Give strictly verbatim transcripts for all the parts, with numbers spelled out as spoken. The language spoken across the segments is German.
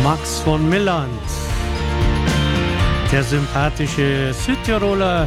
Max von Milland, der sympathische Südtiroler.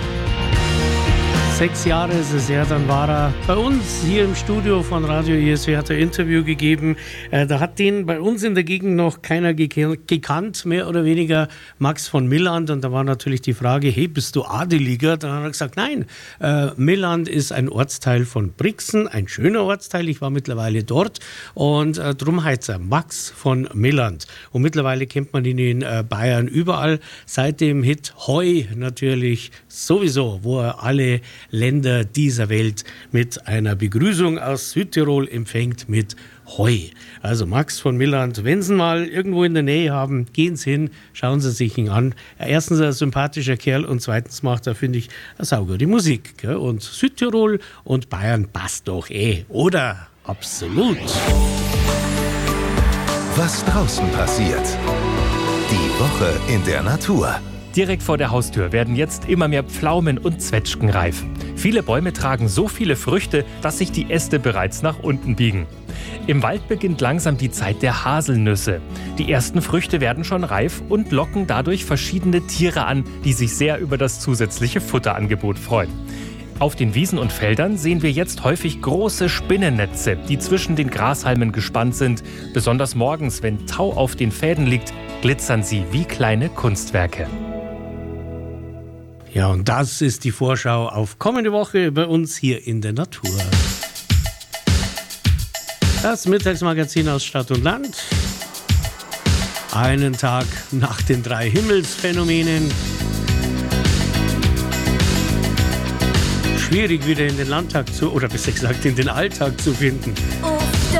Sechs Jahre ist es her, dann war er bei uns hier im Studio von Radio I S W, hat er ein Interview gegeben. Äh, da hat den bei uns in der Gegend noch keiner gek- gekannt, mehr oder weniger, Max von Milland. Und da war natürlich die Frage, hey, bist du Adeliger? Dann hat er gesagt, nein, äh, Milland ist ein Ortsteil von Brixen, ein schöner Ortsteil. Ich war mittlerweile dort und äh, drum heißt er Max von Milland. Und mittlerweile kennt man ihn in äh, Bayern überall, seit dem Hit Hoi natürlich sowieso, wo er alle Länder dieser Welt mit einer Begrüßung aus Südtirol empfängt mit Hoi. Also Max von Milland, wenn Sie ihn mal irgendwo in der Nähe haben, gehen Sie hin, schauen Sie sich ihn an. Erstens ein sympathischer Kerl und zweitens macht er, finde ich, eine saugute Musik. Gell? Und Südtirol und Bayern passt doch eh, oder? Absolut. Was draußen passiert. Die Woche in der Natur. Direkt vor der Haustür werden jetzt immer mehr Pflaumen und Zwetschgen reif. Viele Bäume tragen so viele Früchte, dass sich die Äste bereits nach unten biegen. Im Wald beginnt langsam die Zeit der Haselnüsse. Die ersten Früchte werden schon reif und locken dadurch verschiedene Tiere an, die sich sehr über das zusätzliche Futterangebot freuen. Auf den Wiesen und Feldern sehen wir jetzt häufig große Spinnennetze, die zwischen den Grashalmen gespannt sind. Besonders morgens, wenn Tau auf den Fäden liegt, glitzern sie wie kleine Kunstwerke. Ja, und das ist die Vorschau auf kommende Woche bei uns hier in der Natur. Das Mittagsmagazin aus Stadt und Land. Einen Tag nach den drei Himmelsphänomenen. Schwierig wieder in den Landtag zu, oder besser gesagt in den Alltag zu finden.